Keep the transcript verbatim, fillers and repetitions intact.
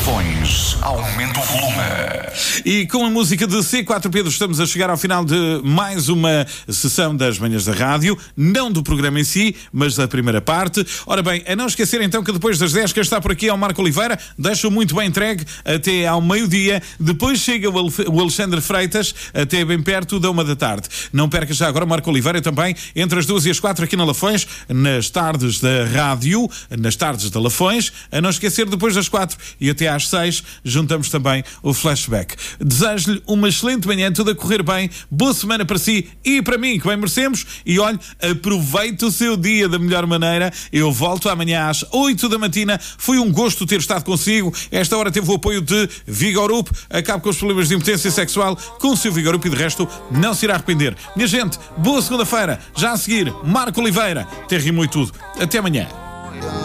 Travões, aumenta o volume. E com a música de C quatro Pedro estamos a chegar ao final de mais uma sessão das Manhãs da Rádio, não do programa em si, mas da primeira parte. Ora bem, a não esquecer então que depois das dez, que está por aqui é o Marco Oliveira, deixa-o muito bem entregue até ao meio-dia, depois chega o Alexandre Freitas até bem perto da uma da tarde. Não perca já agora o Marco Oliveira também entre as duas e as quatro aqui na Lafões, nas tardes da rádio, nas tardes da Lafões, a não esquecer depois das quatro e até às seis juntamos também o Flashback. Desejo-lhe uma excelente manhã, tudo a correr bem, boa semana para si e para mim, que bem merecemos, e olhe, aproveite o seu dia da melhor maneira. Eu volto amanhã às oito da matina. Foi um gosto ter estado consigo. Esta hora teve o apoio de Vigorup. Acabe com os problemas de impotência sexual com o seu Vigorup e de resto não se irá arrepender. Minha gente, boa segunda-feira. Já a seguir, Marco Oliveira. Até rimou e tudo. Até amanhã.